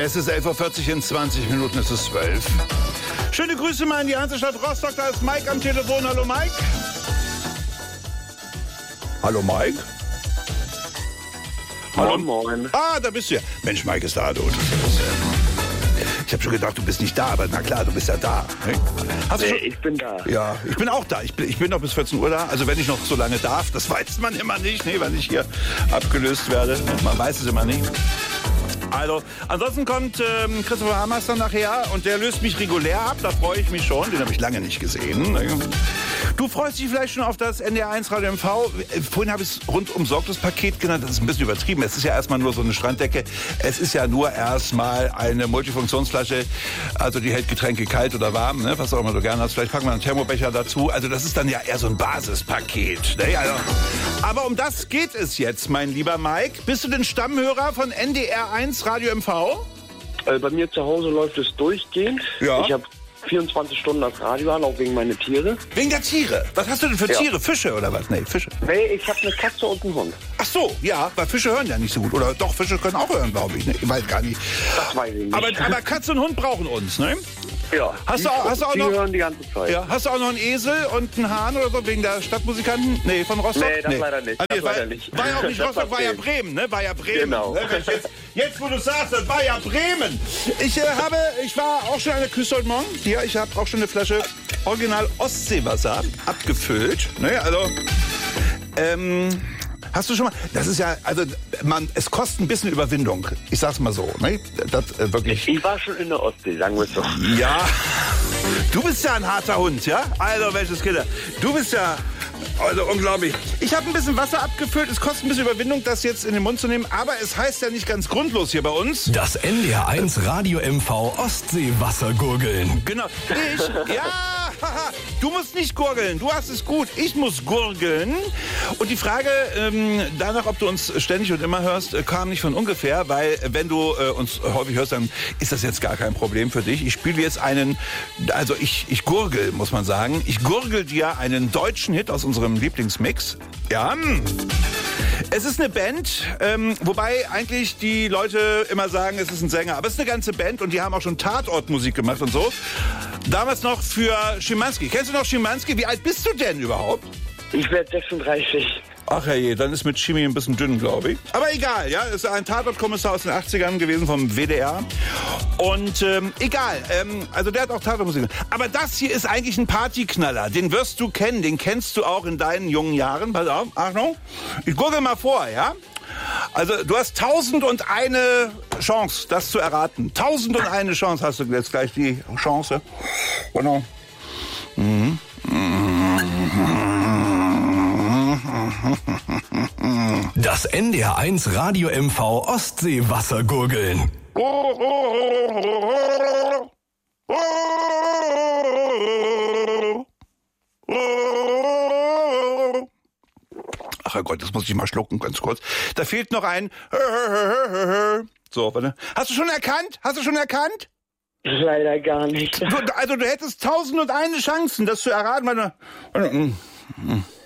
Es ist 11.40 Uhr, in 20 Minuten ist es 12. Schöne Grüße mal in die Hansestadt Rostock, da ist Mike am Telefon. Hallo Mike. Hallo Mike. Hallo. Moin. Ah, da bist du ja. Mensch, Mike ist da, du. Ich habe schon gedacht, du bist nicht da, aber na klar, du bist ja da. Ich bin da. Ja, ich bin auch da. Ich bin noch bis 14 Uhr da. Also wenn ich noch so lange darf, das weiß man immer nicht, wann ich hier abgelöst werde. Man weiß es immer nicht. Also, ansonsten kommt Christopher Hammerster nachher und der löst mich regulär ab. Da freue ich mich schon. Den habe ich lange nicht gesehen. Du freust dich vielleicht schon auf das NDR1 Radio MV. Vorhin habe ich es rundum sorglos Paket genannt. Das ist ein bisschen übertrieben. Es ist ja erstmal nur so eine Stranddecke. Es ist ja nur erstmal eine Multifunktionsflasche. Also die hält Getränke kalt oder warm, ne? Was du auch immer so gerne hast. Vielleicht packen wir einen Thermobecher dazu. Also das ist dann ja eher so ein Basispaket. Ne? Also, aber um das geht es jetzt, mein lieber Mike. Bist du denn Stammhörer von NDR1 Radio MV? Bei mir zu Hause läuft es durchgehend. Ja. Ich habe 24 Stunden das Radio an, auch wegen meiner Tiere. Wegen der Tiere? Was hast du denn für Tiere? Fische oder was? Nee, Fische. Nee, ich habe eine Katze und einen Hund. Ach so, ja, weil Fische hören ja nicht so gut. Oder doch, Fische können auch hören, glaube ich. Ne? Ich weiß gar nicht. Das weiß ich nicht. Aber Katze und Hund brauchen uns, ne? Ja. Hast du auch die noch, hören die ganze Zeit. ja, hast du auch noch einen Esel und einen Hahn oder so wegen der Stadtmusikanten? Nee, von Rostock? Nee, das leider nicht. Ah, nee, Das leider nicht. War ja auch nicht Das Rostock, war ja Bremen, ne? War ja Bremen. Genau. Ne? Jetzt, wo du sagst, das war ja Bremen. Ich war auch schon an der Küste heute Morgen. Hier, ich habe auch schon eine Flasche Original Ostseewasser abgefüllt. Ne? Also, hast du schon mal, das ist ja, also es kostet ein bisschen Überwindung. Ich sag's mal so, ne? Das wirklich. Ich war schon in der Ostsee, sagen wir es doch. Ja, du bist ja ein harter Hund, ja? Also, welches Kinder. Du bist ja, also unglaublich. Ich habe ein bisschen Wasser abgefüllt. Es kostet ein bisschen Überwindung, das jetzt in den Mund zu nehmen. Aber es heißt ja nicht ganz grundlos hier bei uns. Das NDR1 Radio MV Ostseewassergurgeln. Genau. Du musst nicht gurgeln. Du hast es gut. Ich muss gurgeln. Und die Frage danach, ob du uns ständig und immer hörst, kam nicht von ungefähr, weil wenn du uns häufig hörst, dann ist das jetzt gar kein Problem für dich. Ich spiele jetzt ich gurgel, muss man sagen. Ich gurgel dir einen deutschen Hit aus unserem Lieblingsmix. Ja. Es ist eine Band, wobei eigentlich die Leute immer sagen, es ist ein Sänger. Aber es ist eine ganze Band und die haben auch schon Tatortmusik gemacht und so. Damals noch für Schimanski. Kennst du noch Schimanski? Wie alt bist du denn überhaupt? Ich werde 36. Ach herrje, dann ist mit Chimi ein bisschen dünn, glaube ich. Aber egal, ja, ist ein Tatortkommissar aus den 80ern gewesen vom WDR. Und egal, also der hat auch Tatortmusik. Aber das hier ist eigentlich ein Partyknaller. Den wirst du kennen, den kennst du auch in deinen jungen Jahren. Pass auf, Achtung, ich gurgel mal vor, ja? Also du hast 1001 Chance, das zu erraten. 1001 Chance hast du jetzt gleich die Chance. Genau. Das NDR1 Radio MV Ostseewassergurgeln. Ach Gott, das muss ich mal schlucken, ganz kurz. Da fehlt noch ein. So, warte. Hast du schon erkannt? Leider gar nicht. Du hättest 1001 Chancen, das zu erraten.